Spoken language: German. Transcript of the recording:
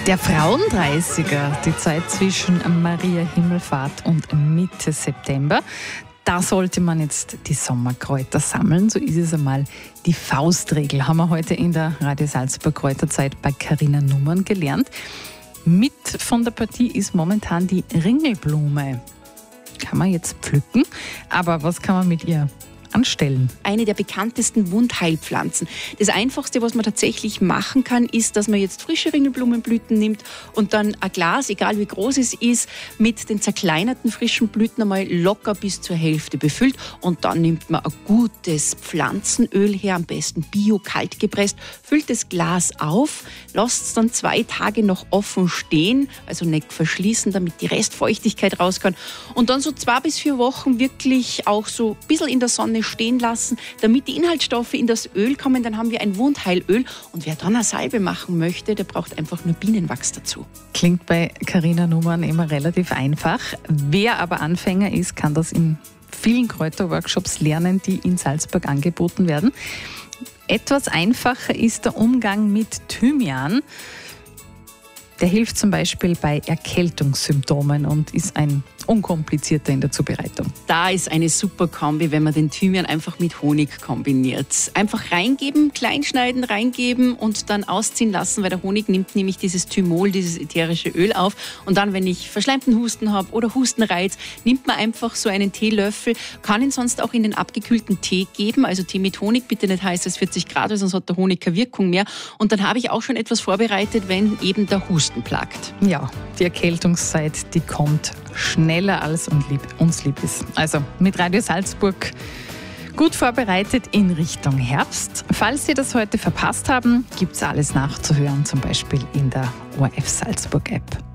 Der Frauendreißiger, die Zeit zwischen Maria Himmelfahrt und Mitte September. Da sollte man jetzt die Sommerkräuter sammeln. So ist es einmal die Faustregel. Haben wir heute in der Radio Salzburg Kräuterzeit bei Carina Nummern gelernt. Mit von der Partie ist momentan die Ringelblume. Kann man jetzt pflücken, aber was kann man mit ihr anstellen? Eine der bekanntesten Wundheilpflanzen. Das Einfachste, was man tatsächlich machen kann, ist, dass man jetzt frische Ringelblumenblüten nimmt und dann ein Glas, egal wie groß es ist, mit den zerkleinerten frischen Blüten einmal locker bis zur Hälfte befüllt und dann nimmt man ein gutes Pflanzenöl her, am besten bio, kalt gepresst, füllt das Glas auf, lasst es dann 2 Tage noch offen stehen, also nicht verschließen, damit die Restfeuchtigkeit raus kann und dann so 2 bis 4 Wochen wirklich auch so ein bisschen in der Sonne stehen lassen, damit die Inhaltsstoffe in das Öl kommen. Dann haben wir ein Wundheilöl. Und wer dann eine Salbe machen möchte, der braucht einfach nur Bienenwachs dazu. Klingt bei Carina Nummern immer relativ einfach. Wer aber Anfänger ist, kann das in vielen Kräuterworkshops lernen, die in Salzburg angeboten werden. Etwas einfacher ist der Umgang mit Thymian. Der hilft zum Beispiel bei Erkältungssymptomen und ist ein unkomplizierter in der Zubereitung. Da ist eine super Kombi, wenn man den Thymian einfach mit Honig kombiniert. Einfach reingeben, kleinschneiden, reingeben und dann ausziehen lassen, weil der Honig nimmt nämlich dieses Thymol, dieses ätherische Öl auf. Und dann, wenn ich verschleimten Husten habe oder Hustenreiz, nimmt man einfach so einen Teelöffel, kann ihn sonst auch in den abgekühlten Tee geben, also Tee mit Honig, bitte nicht heiß als 40 Grad, weil sonst hat der Honig keine Wirkung mehr. Und dann habe ich auch schon etwas vorbereitet, wenn eben der Husten plagt. Ja, die Erkältungszeit, die kommt schneller als uns lieb ist. Also mit Radio Salzburg gut vorbereitet in Richtung Herbst. Falls Sie das heute verpasst haben, gibt es alles nachzuhören, zum Beispiel in der ORF Salzburg App.